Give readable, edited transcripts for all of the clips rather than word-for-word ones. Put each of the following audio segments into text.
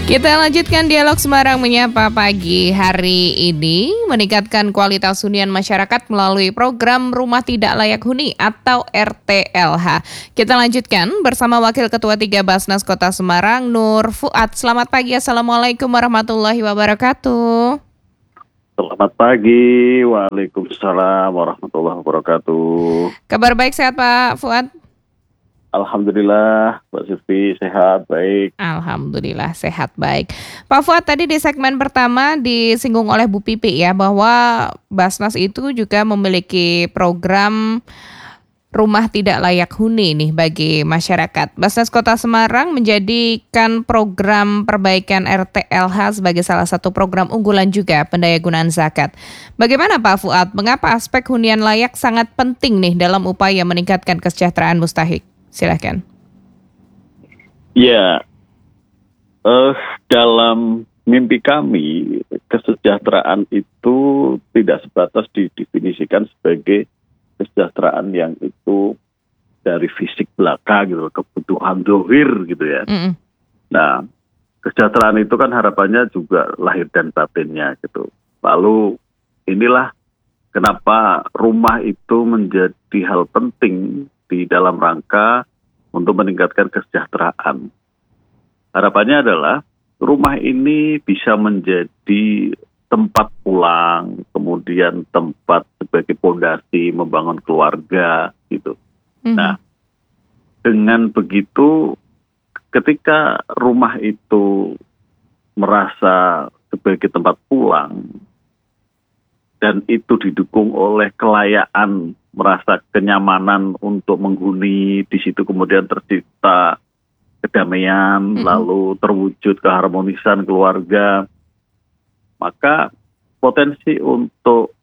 Kita lanjutkan dialog Semarang Menyapa pagi hari ini, meningkatkan kualitas hunian masyarakat melalui program Rumah Tidak Layak Huni atau RTLH. Kita lanjutkan bersama Wakil Ketua 3 Basnas Kota Semarang, Nur Fuad. Selamat pagi, Assalamualaikum warahmatullahi wabarakatuh. Selamat pagi, waalaikumsalam warahmatullahi wabarakatuh. Kabar baik, sehat Pak Fuad? Alhamdulillah, Mbak Silvi sehat, baik. Alhamdulillah sehat baik. Pak Fuad, tadi di segmen pertama disinggung oleh Bu Pipi ya, bahwa Basnas itu juga memiliki program rumah tidak layak huni nih bagi masyarakat. Basnas Kota Semarang menjadikan program perbaikan RTLH sebagai salah satu program unggulan juga pendayagunaan zakat. Bagaimana Pak Fuad, mengapa aspek hunian layak sangat penting nih dalam upaya meningkatkan kesejahteraan mustahik? Silakan. Ya, dalam mimpi kami, kesejahteraan itu tidak sebatas didefinisikan sebagai kesejahteraan yang itu dari fisik belaka gitu, kebutuhan zahir gitu ya. Nah, kesejahteraan itu kan harapannya juga lahir dan batinnya gitu. Lalu inilah kenapa rumah itu menjadi hal penting di dalam rangka untuk meningkatkan kesejahteraan. Harapannya adalah rumah ini bisa menjadi tempat pulang, kemudian tempat sebagai fondasi membangun keluarga gitu. Nah, dengan begitu ketika rumah itu merasa sebagai tempat pulang dan itu didukung oleh kelayaan, merasa kenyamanan untuk menghuni di situ, kemudian tercipta kedamaian, lalu terwujud keharmonisan keluarga, maka potensi untuk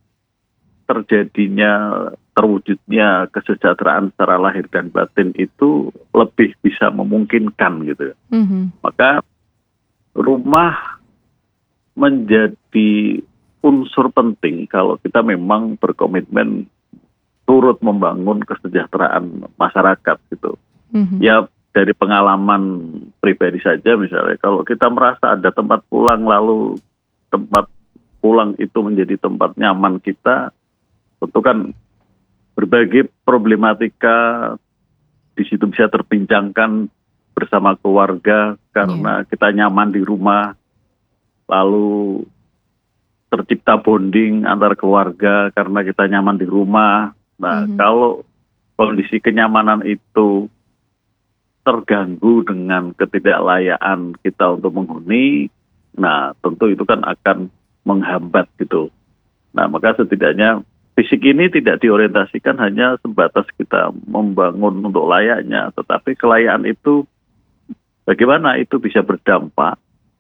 terwujudnya kesejahteraan secara lahir dan batin itu lebih bisa memungkinkan gitu. Maka rumah menjadi unsur penting kalau kita memang berkomitmen turut membangun kesejahteraan masyarakat gitu. Ya dari pengalaman pribadi saja misalnya, kalau kita merasa ada tempat pulang, lalu tempat pulang itu menjadi tempat nyaman kita, tentu kan berbagai problematika di situ bisa terbincangkan bersama keluarga karena kita nyaman di rumah, lalu tercipta bonding antar keluarga karena kita nyaman di rumah. Nah, kalau kondisi kenyamanan itu terganggu dengan ketidaklayaan kita untuk menghuni, nah tentu itu kan akan menghambat gitu. Nah, maka setidaknya fisik ini tidak diorientasikan hanya sebatas kita membangun untuk layaknya, tetapi kelayaan itu bagaimana itu bisa berdampak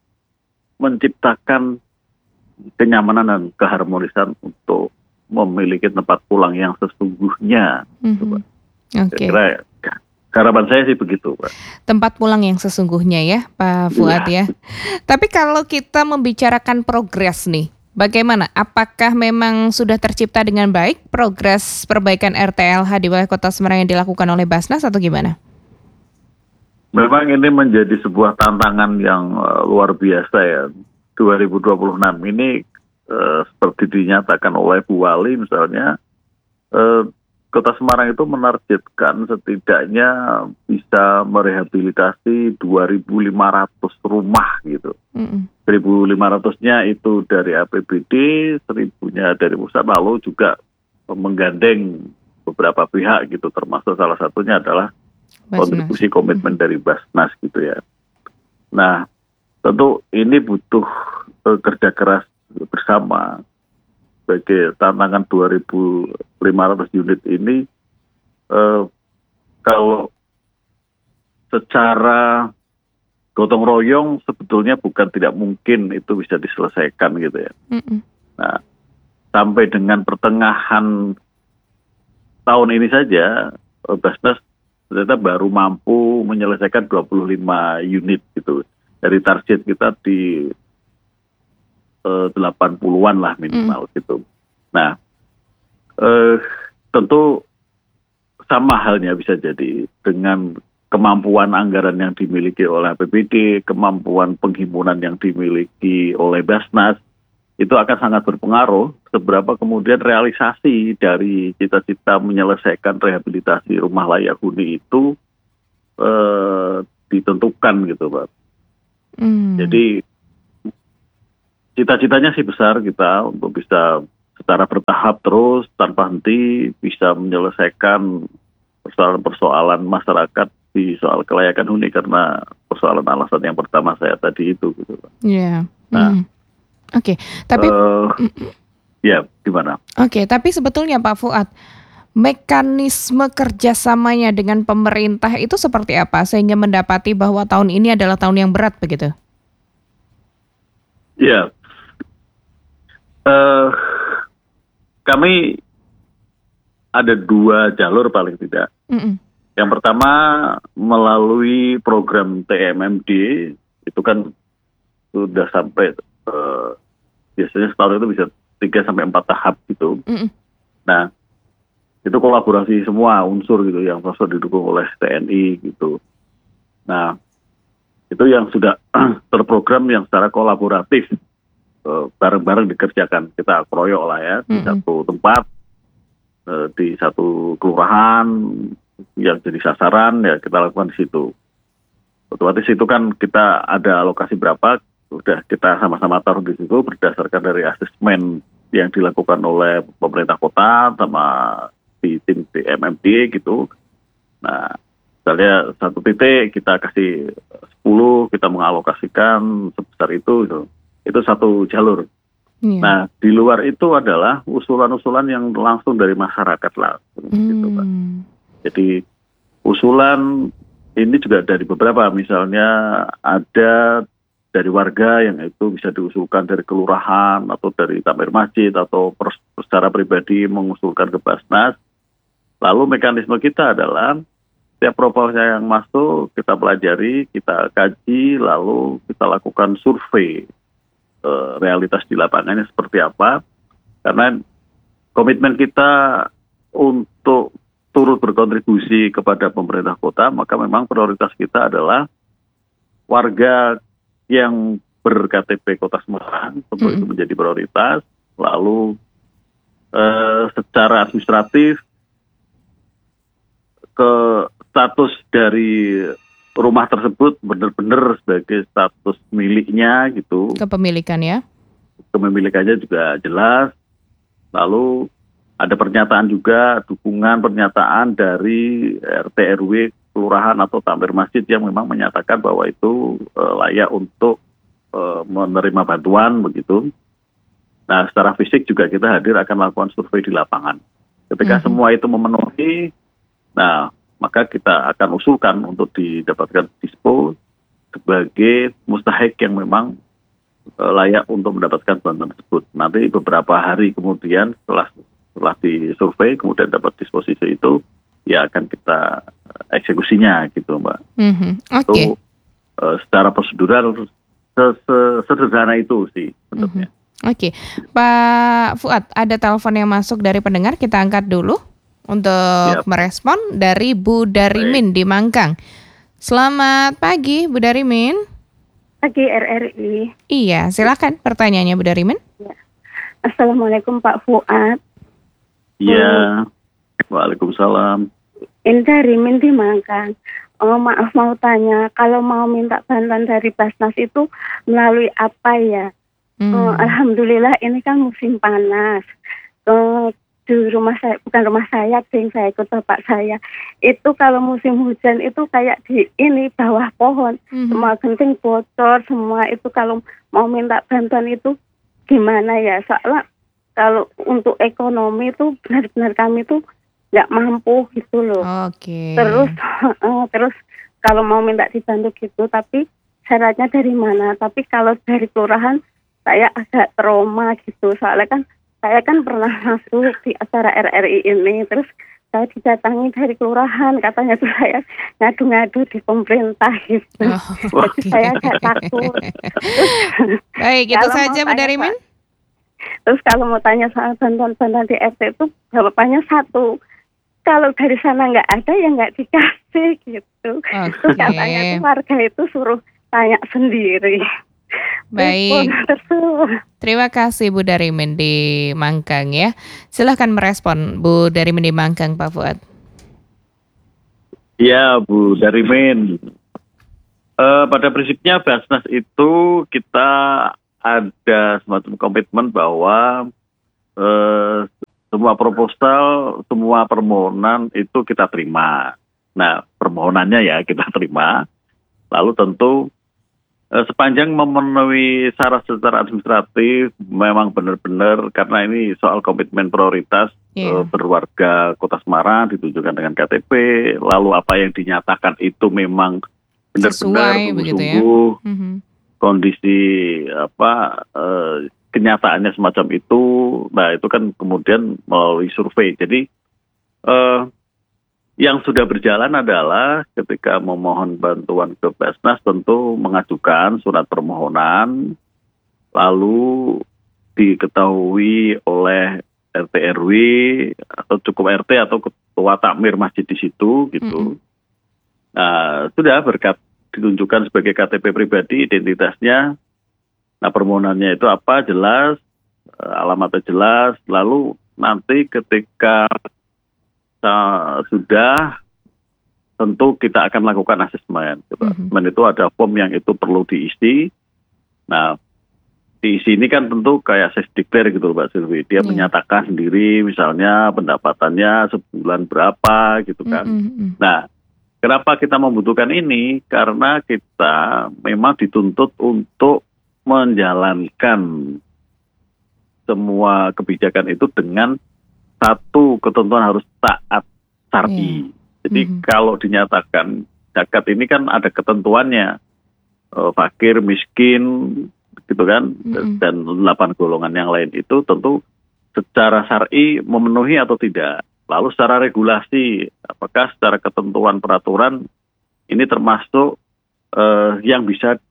menciptakan kenyamanan dan keharmonisan untuk memiliki tempat pulang yang sesungguhnya. Kira-kira harapan saya sih begitu, Pak. Tempat pulang yang sesungguhnya ya, Pak Fuad ya. Tapi kalau kita membicarakan progres nih, bagaimana? Apakah memang sudah tercipta dengan baik progres perbaikan RTLH di wilayah Kota Semarang yang dilakukan oleh Basnas atau gimana? Memang ini menjadi sebuah tantangan yang luar biasa ya. 2026 ini seperti dinyatakan oleh Bu Wali misalnya, Kota Semarang itu menargetkan setidaknya bisa merehabilitasi 2.500 rumah gitu. 1.500-nya itu dari APBD, 1.000-nya dari pusat, lalu juga menggandeng beberapa pihak gitu, termasuk salah satunya adalah kontribusi komitmen dari Basnas gitu ya. Nah, tentu ini butuh kerja keras bersama. Sebagai tantangan 2.500 unit ini, kalau secara gotong royong sebetulnya bukan tidak mungkin itu bisa diselesaikan gitu ya. Nah, sampai dengan pertengahan tahun ini saja, Basnas ternyata baru mampu menyelesaikan 25 unit gitu. Dari target kita di 80-an lah minimal gitu. Nah, tentu sama halnya bisa jadi dengan kemampuan anggaran yang dimiliki oleh APBD, kemampuan penghimpunan yang dimiliki oleh Basnas, itu akan sangat berpengaruh seberapa kemudian realisasi dari cita-cita menyelesaikan rehabilitasi rumah layak huni itu ditentukan gitu, Pak. Jadi cita-citanya sih besar kita untuk bisa secara bertahap terus tanpa henti bisa menyelesaikan persoalan-persoalan masyarakat di soal kelayakan huni karena persoalan alasan yang pertama saya tadi itu gitu. Iya. Nah, oke. Tapi ya gimana? Oke, tapi sebetulnya Pak Fuad, mekanisme kerjasamanya dengan pemerintah itu seperti apa sehingga mendapati bahwa tahun ini adalah tahun yang berat begitu? Ya, kami ada 2 jalur paling tidak. Yang pertama melalui program TMMD, itu kan sudah sampai biasanya setahun itu bisa 3-4 tahap gitu. Nah, itu kolaborasi semua unsur gitu yang terus didukung oleh TNI gitu. Nah, itu yang sudah terprogram yang secara kolaboratif bareng-bareng dikerjakan. Kita keroyok lah ya di satu tempat, di satu kelurahan yang jadi sasaran ya kita lakukan di situ. Otomatis itu kan kita ada alokasi berapa, udah kita sama-sama taruh di situ berdasarkan dari asesmen yang dilakukan oleh pemerintah kota sama di tim TMMD gitu. Nah, misalnya satu titik kita kasih 10, kita mengalokasikan sebesar itu gitu. Itu satu jalur. Nah, di luar itu adalah usulan-usulan yang langsung dari masyarakat lah, gitu, Pak. Jadi usulan ini juga dari beberapa, misalnya ada dari warga yang itu bisa diusulkan dari kelurahan atau dari takmir masjid atau secara pribadi mengusulkan ke Basnas. Lalu mekanisme kita adalah setiap proposal yang masuk kita pelajari, kita kaji, lalu kita lakukan survei realitas di lapangannya seperti apa. Karena komitmen kita untuk turut berkontribusi kepada pemerintah kota, maka memang prioritas kita adalah warga yang ber-KTP Kota Semarang, tentu itu menjadi prioritas. Lalu secara administratif ke status dari rumah tersebut benar-benar sebagai status miliknya gitu. Kepemilikan ya? Kepemilikannya juga jelas. Lalu ada pernyataan juga, dukungan pernyataan dari RT RW kelurahan atau takmir masjid yang memang menyatakan bahwa itu layak untuk menerima bantuan begitu. Nah, secara fisik juga kita hadir akan melakukan survei di lapangan. Ketika semua itu memenuhi, nah maka kita akan usulkan untuk didapatkan dispo sebagai mustahik yang memang layak untuk mendapatkan bantuan tersebut. Nanti beberapa hari kemudian setelah disurvei kemudian dapat disposisi itu, ya akan kita eksekusinya gitu, Mbak. Oke. Itu secara prosedural sederhana itu sih sebenarnya. Oke, Pak Fuad, ada telepon yang masuk dari pendengar, kita angkat dulu untuk merespon dari Bu Darimin di Mangkang. Selamat pagi, Bu Darimin. Pagi RRI. Iya, silakan pertanyaannya Bu Darimin. Ya. Assalamualaikum Pak Fuad. Iya, waalaikumsalam. Ini Darimin di Mangkang. Oh, maaf mau tanya, kalau mau minta bantuan dari Basnas itu melalui apa ya? Alhamdulillah ini kan musim panas. Di rumah saya, bukan rumah saya, yang saya ikut bapak saya. Itu kalau musim hujan itu kayak di ini bawah pohon, semua genting bocor, semua itu kalau mau minta bantuan itu gimana ya? Soalnya kalau untuk ekonomi itu benar-benar kami tuh nggak mampu gitu loh. Oke. Terus kalau mau minta dibantu gitu, tapi syaratnya dari mana? Tapi kalau dari kelurahan saya agak trauma gitu, soalnya kan saya kan pernah masuk di acara RRI ini, terus saya didatangi dari kelurahan, katanya tuh saya ngadu-ngadu di pemerintah gitu. Jadi saya agak takut. Baik, itu saja Bu Darimin. Terus kalau mau tanya soal bantuan-bantuan di RT itu jawabannya satu, kalau dari sana nggak ada ya nggak dikasih gitu. Terus katanya tuh warga itu suruh tanya sendiri. Baik. Terima kasih Bu Darimin di Mangkang ya. Silahkan merespon Bu Darimin di Mangkang, Pak Fuad. Ya Bu Darimin, pada prinsipnya Basnas itu kita ada semacam komitmen bahwa semua proposal, semua permohonan itu kita terima. Nah, permohonannya ya kita terima. Lalu tentu sepanjang memenuhi syarat secara administratif, memang benar-benar karena ini soal komitmen prioritas berwarga Kota Semarang ditunjukkan dengan KTP, lalu apa yang dinyatakan itu memang benar-benar sungguh-sungguh kondisi kenyataannya semacam itu. Nah, itu kan kemudian melalui survei. Jadi yang sudah berjalan adalah ketika memohon bantuan ke Basnas tentu mengajukan surat permohonan, lalu diketahui oleh RT RW atau cukup RT atau ketua takmir masjid di situ gitu. Nah, sudah berkat ditunjukkan sebagai KTP pribadi identitasnya. Nah, permohonannya itu apa jelas, alamatnya jelas, lalu nanti ketika sudah tentu kita akan lakukan asesmen. Asesmen itu ada form yang itu perlu diisi. Nah, diisi ini kan tentu kayak self declare gitu Mbak Silvi. Dia menyatakan sendiri misalnya pendapatannya sebulan berapa gitu kan. Nah, kenapa kita membutuhkan ini? Karena kita memang dituntut untuk menjalankan semua kebijakan itu dengan satu ketentuan harus taat syar'i. Jadi kalau dinyatakan zakat ini kan ada ketentuannya, fakir, miskin, gitu kan, dan 8 golongan yang lain itu tentu secara syar'i memenuhi atau tidak. Lalu secara regulasi, apakah secara ketentuan peraturan ini termasuk yang bisa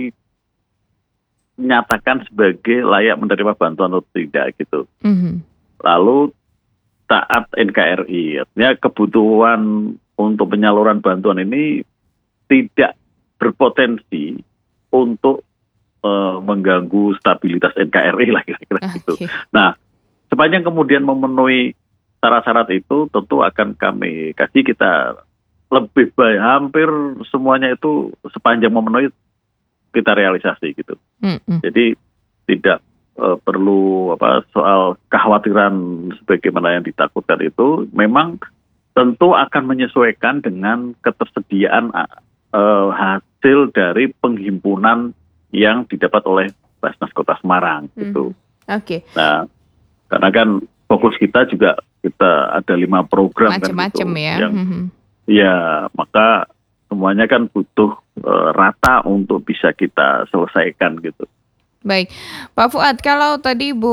dinyatakan sebagai layak menerima bantuan atau tidak gitu. Lalu taat NKRI, artinya kebutuhan untuk penyaluran bantuan ini tidak berpotensi untuk mengganggu stabilitas NKRI lah kira-kira gitu. Nah, sepanjang kemudian memenuhi syarat-syarat itu tentu akan kami kasih, kita lebih baik hampir semuanya itu sepanjang memenuhi kita realisasi gitu. Jadi tidak perlu soal kekhawatiran sebagaimana yang ditakutkan itu, memang tentu akan menyesuaikan dengan ketersediaan hasil dari penghimpunan yang didapat oleh Basnas Kota Semarang gitu. Nah, karena kan fokus kita juga kita ada 5 program macam-macam kan, ya. Yang, ya maka semuanya kan butuh rata untuk bisa kita selesaikan gitu. Baik, Pak Fuad, kalau tadi Bu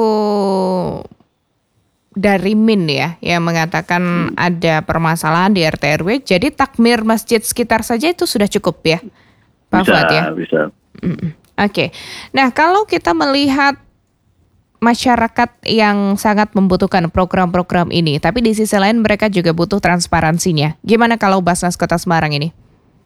Darimin ya yang mengatakan ada permasalahan di RT RW, jadi takmir masjid sekitar saja itu sudah cukup ya, Pak Fuad ya? Bisa. Oke. Nah, kalau kita melihat masyarakat yang sangat membutuhkan program-program ini, tapi di sisi lain mereka juga butuh transparansinya. Gimana kalau Basnas Kota Semarang ini?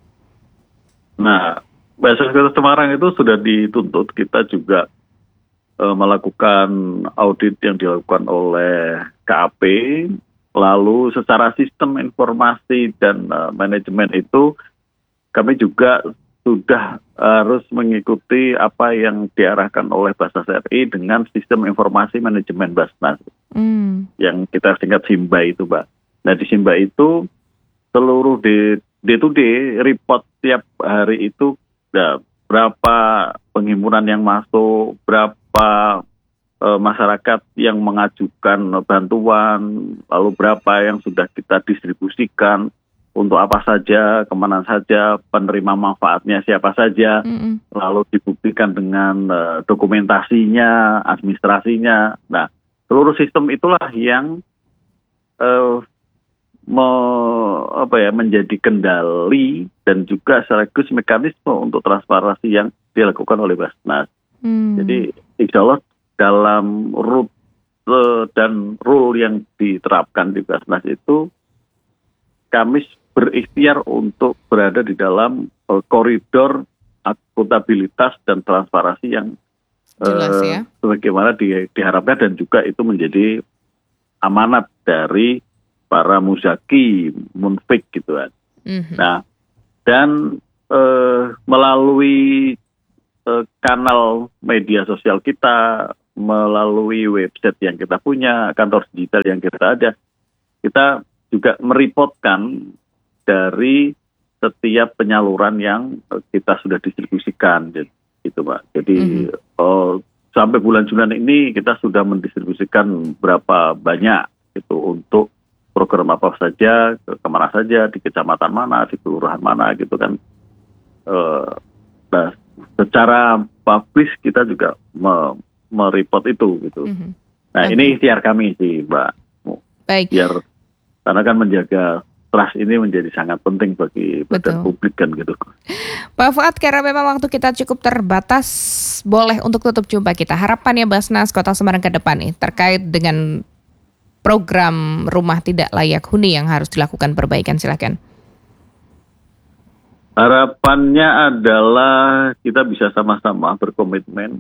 Nah, Basnas Kota Semarang itu sudah dituntut, kita juga melakukan audit yang dilakukan oleh KAP, lalu secara sistem informasi dan manajemen itu kami juga sudah harus mengikuti apa yang diarahkan oleh Basnas RI dengan sistem informasi manajemen Basnas, yang kita singkat SIMBA itu, Mbak. Nah, di SIMBA itu seluruh day-to-day report tiap hari itu berapa penghimpunan yang masuk, berapa masyarakat yang mengajukan bantuan, lalu berapa yang sudah kita distribusikan, untuk apa saja, kemana saja, penerima manfaatnya siapa saja, lalu dibuktikan dengan dokumentasinya, administrasinya. Nah, seluruh sistem itulah yang menjadi kendali dan juga sekaligus mekanisme untuk transparansi yang dilakukan oleh Basnas. Jadi insya Allah dalam root dan rule yang diterapkan di Basnas itu kami berikhtiar untuk berada di dalam koridor akuntabilitas dan transparansi yang Jelas ya. sebagaimana diharapkan, dan juga itu menjadi amanat dari para muzaki, munfik gitu kan. Nah, dan melalui kanal media sosial kita, melalui website yang kita punya, kantor digital yang kita ada, kita juga merepotkan dari setiap penyaluran yang kita sudah distribusikan, gitu Pak. Jadi sampai bulan Juni ini kita sudah mendistribusikan berapa banyak itu untuk program apa saja, kemana saja, di kecamatan mana, di kelurahan mana gitu kan. Nah, secara publis kita juga mereport itu gitu. Nah, ini ikhtiar kami sih Mbak. Baik. Biar karena kan menjaga trust ini menjadi sangat penting bagi badan publik kan gitu. Pak Fuad, karena memang waktu kita cukup terbatas, boleh untuk tutup jumpa kita. Harapannya Basnas Kota Semarang ke depan nih terkait dengan program rumah tidak layak huni yang harus dilakukan perbaikan, silakan. Harapannya adalah kita bisa sama-sama berkomitmen.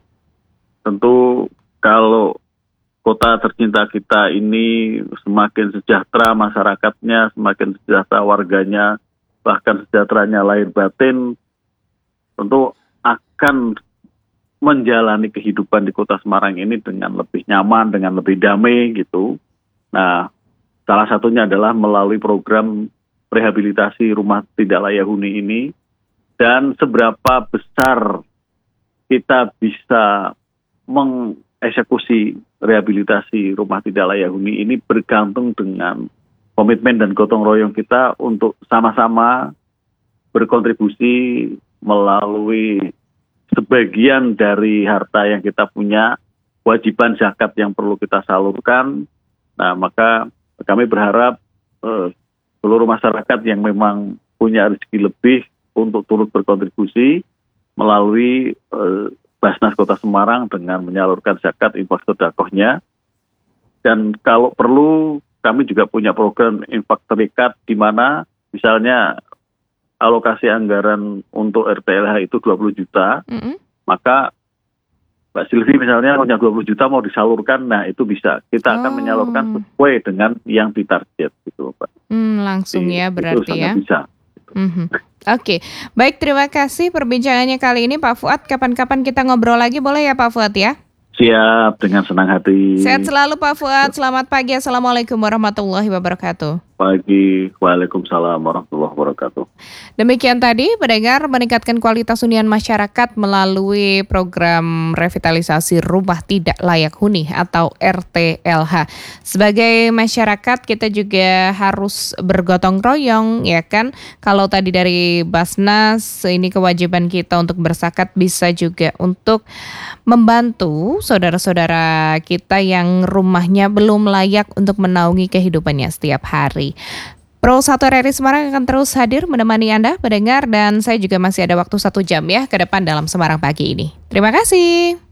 Tentu kalau kota tercinta kita ini semakin sejahtera masyarakatnya, semakin sejahtera warganya, bahkan sejahteranya lahir batin, tentu akan menjalani kehidupan di Kota Semarang ini dengan lebih nyaman, dengan lebih damai gitu. Nah, salah satunya adalah melalui program rehabilitasi rumah tidak layak huni ini, dan seberapa besar kita bisa mengeksekusi rehabilitasi rumah tidak layak huni ini bergantung dengan komitmen dan gotong royong kita untuk sama-sama berkontribusi melalui sebagian dari harta yang kita punya, kewajiban zakat yang perlu kita salurkan. Nah, maka kami berharap seluruh masyarakat yang memang punya rezeki lebih untuk turut berkontribusi melalui Basnas Kota Semarang dengan menyalurkan zakat infak sedekahnya. Dan kalau perlu kami juga punya program infak terikat di mana misalnya alokasi anggaran untuk RTLH itu 20 juta, maka Mbak Silvi misalnya punya 20 juta mau disalurkan, nah itu bisa. Kita akan menyalurkan sesuai dengan yang ditarget gitu Pak. Langsung ya berarti ya. Bisa. Oke, baik, terima kasih perbincangannya kali ini Pak Fuad. Kapan-kapan kita ngobrol lagi boleh ya Pak Fuad ya? Siap, dengan senang hati. Sehat selalu Pak Fuad, selamat pagi. Assalamualaikum warahmatullahi wabarakatuh. Pagi, waalaikumsalam warahmatullahi wabarakatuh. Demikian tadi pendengar, meningkatkan kualitas hunian masyarakat melalui program revitalisasi rumah tidak layak huni atau RTLH. Sebagai masyarakat kita juga harus bergotong royong ya kan. Kalau tadi dari Basnas ini kewajiban kita untuk berzakat, bisa juga untuk membantu saudara-saudara kita yang rumahnya belum layak untuk menaungi kehidupannya setiap hari. Pro 1 RRI Semarang akan terus hadir menemani Anda pendengar, dan saya juga masih ada waktu 1 jam ya ke depan dalam Semarang Pagi ini. Terima kasih.